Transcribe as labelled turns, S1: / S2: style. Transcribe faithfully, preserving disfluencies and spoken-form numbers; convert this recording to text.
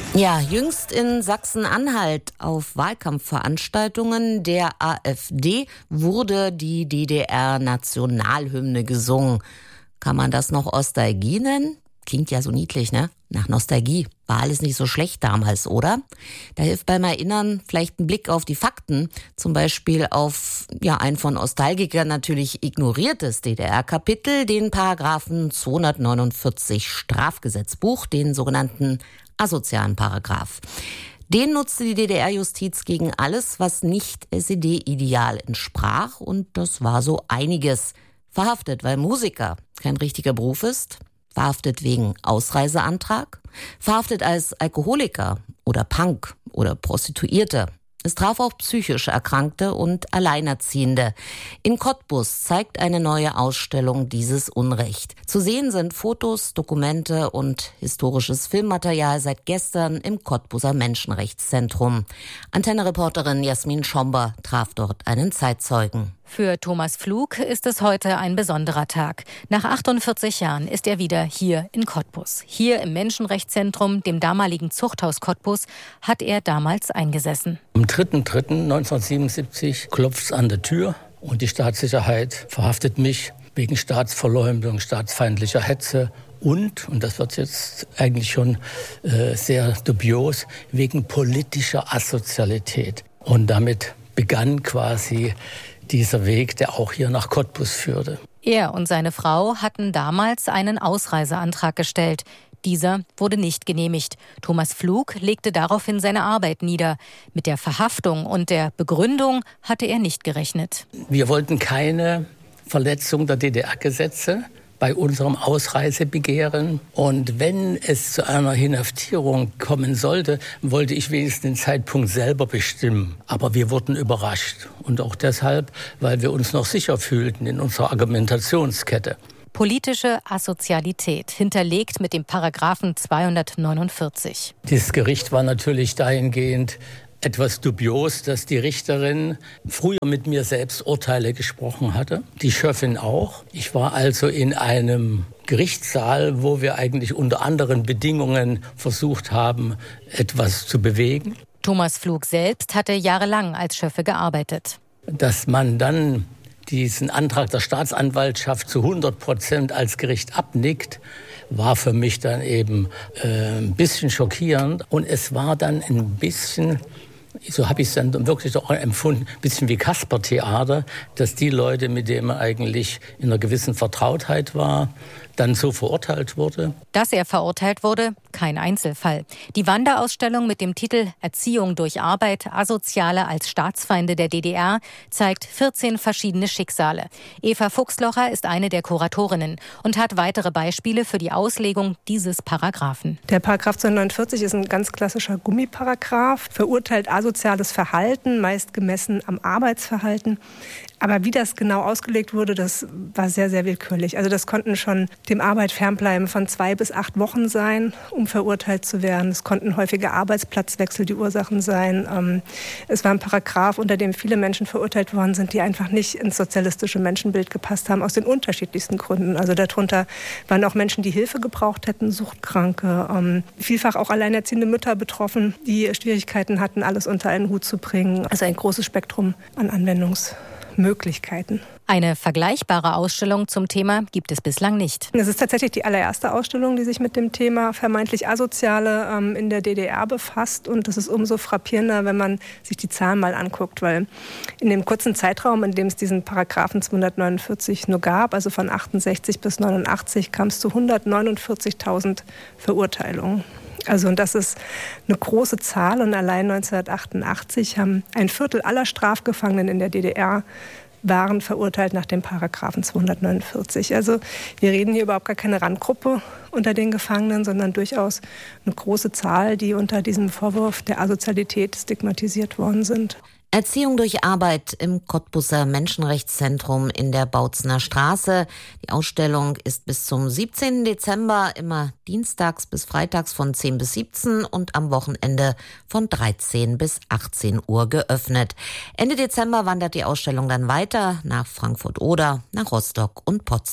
S1: Ja, jüngst in Sachsen-Anhalt auf Wahlkampfveranstaltungen der AfD wurde die D D R-Nationalhymne gesungen. Kann man das noch Ostalgie nennen? Klingt ja so niedlich, ne? Nach Nostalgie. War alles nicht so schlecht damals, oder? Da hilft beim Erinnern vielleicht ein Blick auf die Fakten. Zum Beispiel auf, ja, ein von Nostalgikern natürlich ignoriertes D D R-Kapitel, den Paragraphen zweihundertneunundvierzig Strafgesetzbuch, den sogenannten asozialen Paragraph. Den nutzte die D D R-Justiz gegen alles, was nicht S E D-Ideal entsprach. Und das war so einiges. Verhaftet, weil Musiker kein richtiger Beruf ist. Verhaftet wegen Ausreiseantrag. Verhaftet als Alkoholiker oder Punk oder Prostituierte. Es traf auch psychisch Erkrankte und Alleinerziehende. In Cottbus zeigt eine neue Ausstellung dieses Unrecht. Zu sehen sind Fotos, Dokumente und historisches Filmmaterial seit gestern im Cottbuser Menschenrechtszentrum. Antenne-Reporterin Jasmin Schomber traf dort einen Zeitzeugen.
S2: Für Thomas Pflug ist es heute ein besonderer Tag. Nach achtundvierzig Jahren ist er wieder hier in Cottbus. Hier im Menschenrechtszentrum, dem damaligen Zuchthaus Cottbus, hat er damals eingesessen.
S3: Am dritten dritten neunzehnhundertsiebenundsiebzig klopft es an der Tür und die Staatssicherheit verhaftet mich wegen Staatsverleumdung, staatsfeindlicher Hetze und, und das wird jetzt eigentlich schon äh, sehr dubios, wegen politischer Asozialität. Und damit begann quasi dieser Weg, der auch hier nach Cottbus führte.
S2: Er und seine Frau hatten damals einen Ausreiseantrag gestellt. Dieser wurde nicht genehmigt. Thomas Pflug legte daraufhin seine Arbeit nieder. Mit der Verhaftung und der Begründung hatte er nicht gerechnet.
S3: Wir wollten keine Verletzung der D D R-Gesetze bei unserem Ausreisebegehren. Und wenn es zu einer Inhaftierung kommen sollte, wollte ich wenigstens den Zeitpunkt selber bestimmen. Aber wir wurden überrascht. Und auch deshalb, weil wir uns noch sicher fühlten in unserer Argumentationskette.
S2: Politische Asozialität, hinterlegt mit dem Paragraphen zweihundertneunundvierzig.
S3: Dieses Gericht war natürlich dahingehend etwas dubios, dass die Richterin früher mit mir selbst Urteile gesprochen hatte, die Schöffin auch. Ich war also in einem Gerichtssaal, wo wir eigentlich unter anderen Bedingungen versucht haben, etwas zu bewegen.
S2: Thomas Pflug selbst hatte jahrelang als Schöffe gearbeitet.
S3: Dass man dann diesen Antrag der Staatsanwaltschaft zu hundert Prozent als Gericht abnickt, war für mich dann eben äh, ein bisschen schockierend. Und es war dann ein bisschen, so habe ich es dann wirklich auch empfunden, ein bisschen wie Kaspertheater, dass die Leute, mit denen man eigentlich in einer gewissen Vertrautheit war, dann so verurteilt wurde.
S2: Dass er verurteilt wurde, kein Einzelfall. Die Wanderausstellung mit dem Titel Erziehung durch Arbeit, Asoziale als Staatsfeinde der D D R zeigt vierzehn verschiedene Schicksale. Eva Fuchslocher ist eine der Kuratorinnen und hat weitere Beispiele für die Auslegung dieses Paragraphen.
S4: Der Paragraph zweihundertneunundvierzig ist ein ganz klassischer Gummiparagraph, verurteilt asoziales Verhalten, meist gemessen am Arbeitsverhalten. Aber wie das genau ausgelegt wurde, das war sehr, sehr willkürlich. Also das konnten schon dem Arbeit fernbleiben von zwei bis acht Wochen sein, um verurteilt zu werden. Es konnten häufige Arbeitsplatzwechsel die Ursachen sein. Es war ein Paragraph, unter dem viele Menschen verurteilt worden sind, die einfach nicht ins sozialistische Menschenbild gepasst haben, aus den unterschiedlichsten Gründen. Also darunter waren auch Menschen, die Hilfe gebraucht hätten, Suchtkranke, vielfach auch alleinerziehende Mütter betroffen, die Schwierigkeiten hatten, alles unter einen Hut zu bringen. Also ein großes Spektrum an Anwendungsmöglichkeiten.
S2: Eine vergleichbare Ausstellung zum Thema gibt es bislang nicht.
S4: Es ist tatsächlich die allererste Ausstellung, die sich mit dem Thema vermeintlich Asoziale ähm, in der D D R befasst. Und das ist umso frappierender, wenn man sich die Zahlen mal anguckt. Weil in dem kurzen Zeitraum, in dem es diesen Paragraphen zweihundertneunundvierzig nur gab, also von achtundsechzig bis neunundachtzig, kam es zu hundertneunundvierzigtausend Verurteilungen. Also und das ist eine große Zahl. Und allein neunzehnhundertachtundachtzig haben ein Viertel aller Strafgefangenen in der D D R waren verurteilt nach dem Paragraphen zweihundertneunundvierzig. Also wir reden hier überhaupt gar keine Randgruppe unter den Gefangenen, sondern durchaus eine große Zahl, die unter diesem Vorwurf der Asozialität stigmatisiert worden sind.
S1: Erziehung durch Arbeit im Cottbuser Menschenrechtszentrum in der Bautzener Straße. Die Ausstellung ist bis zum siebzehnten Dezember immer dienstags bis freitags von zehn bis siebzehn und am Wochenende von dreizehn bis achtzehn Uhr geöffnet. Ende Dezember wandert die Ausstellung dann weiter nach Frankfurt-Oder, nach Rostock und Potsdam.